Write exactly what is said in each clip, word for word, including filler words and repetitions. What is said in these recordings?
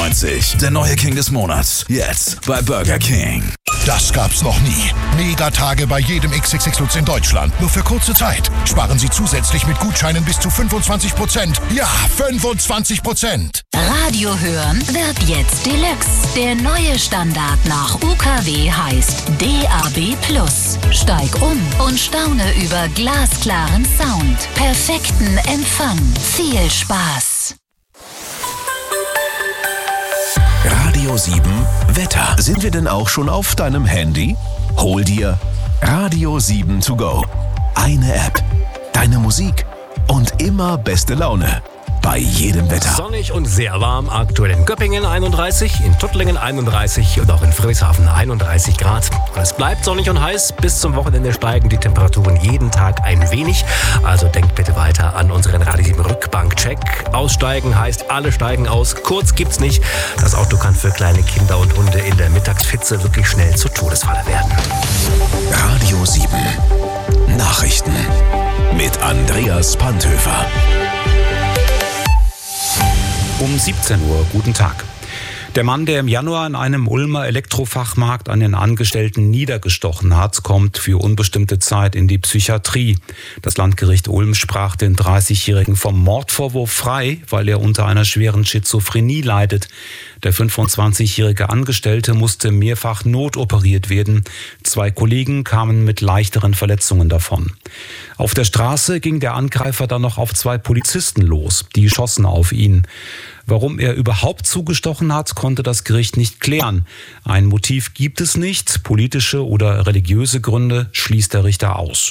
neunzig. Der neue King des Monats. Jetzt bei Burger King. Das gab's noch nie. Megatage bei jedem X X X Lutz in Deutschland. Nur für kurze Zeit. Sparen Sie zusätzlich mit Gutscheinen bis zu fünfundzwanzig Prozent. Ja, fünfundzwanzig Prozent. Radio hören wird jetzt Deluxe. Der neue Standard nach U K W heißt D A B Plus. Steig um und staune über glasklaren Sound, perfekten Empfang. Viel Spaß. Radio sieben Wetter. Sind wir denn auch schon auf deinem Handy? Hol dir Radio sieben to go. Eine App, deine Musik und immer beste Laune. Bei jedem Wetter. Sonnig und sehr warm, aktuell in Göppingen einunddreißig, in Tuttlingen einunddreißig und auch in Friedrichshafen einunddreißig Grad. Und es bleibt sonnig und heiß. Bis zum Wochenende steigen die Temperaturen jeden Tag ein wenig. Also denkt bitte weiter an unseren Radio sieben Rückbank-Check. Aussteigen heißt, alle steigen aus. Kurz gibt's nicht. Das Auto kann für kleine Kinder und Hunde in der Mittagshitze wirklich schnell zur Todesfalle werden. Radio sieben Nachrichten mit Andreas Panthöfer. Um siebzehn Uhr, guten Tag. Der Mann, der im Januar in einem Ulmer Elektrofachmarkt einen Angestellten niedergestochen hat, kommt für unbestimmte Zeit in die Psychiatrie. Das Landgericht Ulm sprach den dreißigjährigen vom Mordvorwurf frei, weil er unter einer schweren Schizophrenie leidet. Der fünfundzwanzigjährige Angestellte musste mehrfach notoperiert werden. Zwei Kollegen kamen mit leichteren Verletzungen davon. Auf der Straße ging der Angreifer dann noch auf zwei Polizisten los. Die schossen auf ihn. Warum er überhaupt zugestochen hat, konnte das Gericht nicht klären. Ein Motiv gibt es nicht. Politische oder religiöse Gründe schließt der Richter aus.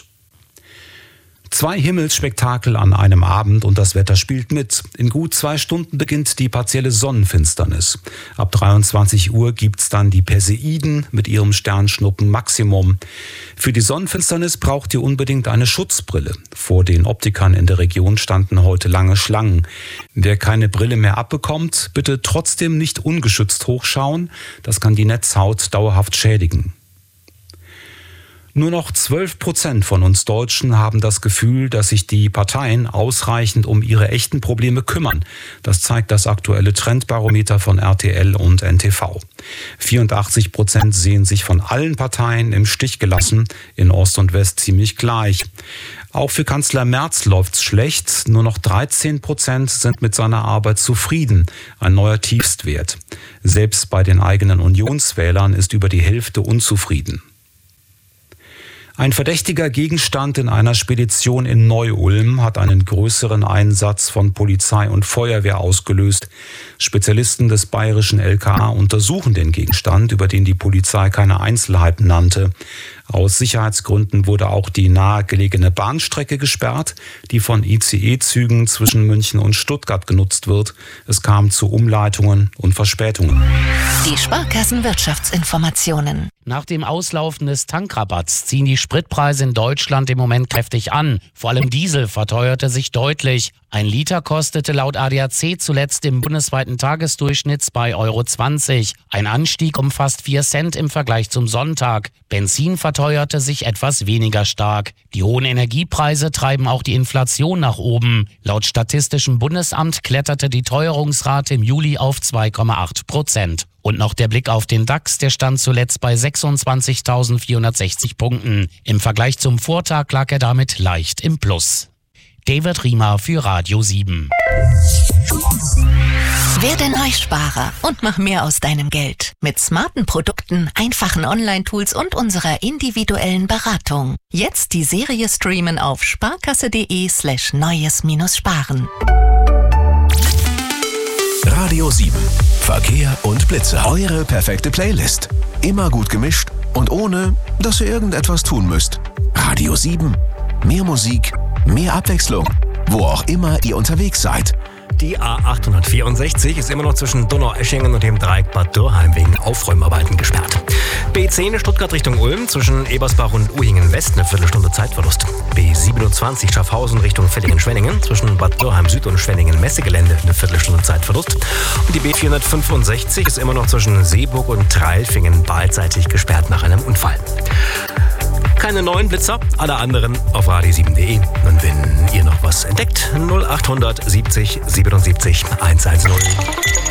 Zwei Himmelsspektakel an einem Abend und das Wetter spielt mit. In gut zwei Stunden beginnt die partielle Sonnenfinsternis. Ab dreiundzwanzig Uhr gibt's dann die Perseiden mit ihrem Sternschnuppen Maximum. Für die Sonnenfinsternis braucht ihr unbedingt eine Schutzbrille. Vor den Optikern in der Region standen heute lange Schlangen. Wer keine Brille mehr abbekommt, bitte trotzdem nicht ungeschützt hochschauen. Das kann die Netzhaut dauerhaft schädigen. Nur noch zwölf Prozent von uns Deutschen haben das Gefühl, dass sich die Parteien ausreichend um ihre echten Probleme kümmern. Das zeigt das aktuelle Trendbarometer von R T L und N T V. vierundachtzig Prozent sehen sich von allen Parteien im Stich gelassen, in Ost und West ziemlich gleich. Auch für Kanzler Merz läuft's schlecht. Nur noch dreizehn Prozent sind mit seiner Arbeit zufrieden. Ein neuer Tiefstwert. Selbst bei den eigenen Unionswählern ist über die Hälfte unzufrieden. Ein verdächtiger Gegenstand in einer Spedition in Neu-Ulm hat einen größeren Einsatz von Polizei und Feuerwehr ausgelöst. Spezialisten des bayerischen L K A untersuchen den Gegenstand, über den die Polizei keine Einzelheiten nannte. Aus Sicherheitsgründen wurde auch die nahegelegene Bahnstrecke gesperrt, die von I C E-Zügen zwischen München und Stuttgart genutzt wird. Es kam zu Umleitungen und Verspätungen. Die Sparkassen-Wirtschaftsinformationen. Nach dem Auslaufen des Tankrabatts ziehen die Spritpreise in Deutschland im Moment kräftig an. Vor allem Diesel verteuerte sich deutlich. Ein Liter kostete laut A D A C zuletzt im bundesweiten Tagesdurchschnitt zwei Euro zwanzig. Ein Anstieg um fast vier Cent im Vergleich zum Sonntag. Benzin verteuerte sich etwas weniger stark. Die hohen Energiepreise treiben auch die Inflation nach oben. Laut Statistischem Bundesamt kletterte die Teuerungsrate im Juli auf zwei Komma acht Prozent. Und noch der Blick auf den DAX, der stand zuletzt bei sechsundzwanzigtausendvierhundertsechzig Punkten. Im Vergleich zum Vortag lag er damit leicht im Plus. David Riemer für Radio sieben. Werde Neusparer und mach mehr aus deinem Geld. Mit smarten Produkten, einfachen Online-Tools und unserer individuellen Beratung. Jetzt die Serie streamen auf sparkasse.de slash neues-sparen. Radio sieben. Verkehr und Blitzer. Eure perfekte Playlist. Immer gut gemischt und ohne, dass ihr irgendetwas tun müsst. Radio sieben. Mehr Musik, mehr Abwechslung. Wo auch immer ihr unterwegs seid. Die A achthundertvierundsechzig ist immer noch zwischen Donaueschingen und dem Dreieck Bad Dürrheim wegen Aufräumarbeiten gesperrt. B zehn Stuttgart Richtung Ulm zwischen Ebersbach und Uhingen West eine Viertelstunde Zeitverlust. B siebenundzwanzig Schaffhausen Richtung Villingen-Schwenningen zwischen Bad Dürrheim Süd und Schwenningen Messegelände eine Viertelstunde Zeitverlust. Und die B vierhundertfünfundsechzig ist immer noch zwischen Seeburg und Treilfingen beidseitig gesperrt nach einem Unfall. Keine neuen Blitzer, alle anderen auf radio sieben punkt de. Und wenn ihr noch was entdeckt, null achthundert siebzig siebenundsiebzig hundertzehn.